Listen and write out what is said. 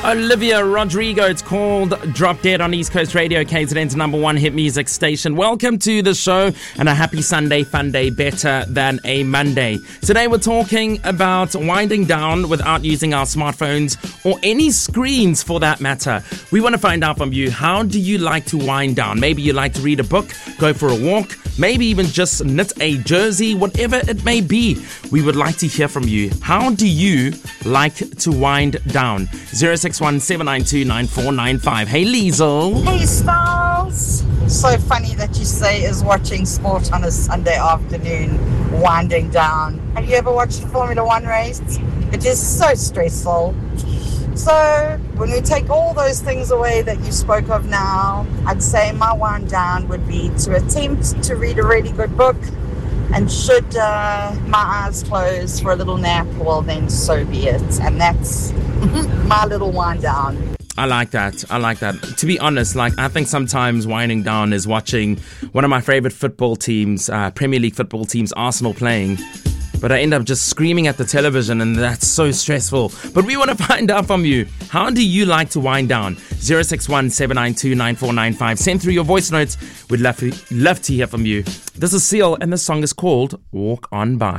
Olivia Rodrigo, it's called Drop Dead on East Coast Radio, KZN's number one hit music station. Welcome to the show and a happy Sunday fun day, better than a Monday. Today we're talking about winding down without using our smartphones or any screens for that matter. We want to find out from you, how do you like to wind down? Maybe you like to read a book, go for a walk, maybe even just knit a jersey, whatever it may be. We would like to hear from you. How do you like to wind down? 061-792-9495. Hey, Liesl. Hey, Styles. So funny that you say is watching sport on a Sunday afternoon, winding down. Have you ever watched a Formula One race? It is so stressful. So when we take all those things away that you spoke of now, I'd say my wind down would be to attempt to read a really good book. And should my eyes close for a little nap, well then so be it. And that's my little wind down. I like that. To be honest, I think sometimes winding down is watching one of my favorite football teams, Premier League football teams, Arsenal playing. But I end up just screaming at the television, and that's so stressful. But we want to find out from you. How do you like to wind down? 061-792-9495. Send through your voice notes. We'd love to hear from you. This is Seal, and the song is called Walk On By.